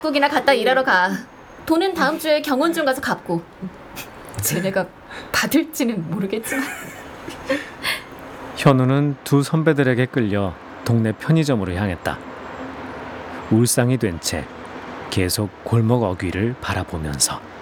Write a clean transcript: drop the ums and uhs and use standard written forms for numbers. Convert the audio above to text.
국이나 갔다 일하러 가. 돈은 다음 주에 경원중 가서 갚고. 쟤네가 받을지는 모르겠지만. 현우는 두 선배들에게 끌려 동네 편의점으로 향했다. 울상이 된 채 계속 골목 어귀를 바라보면서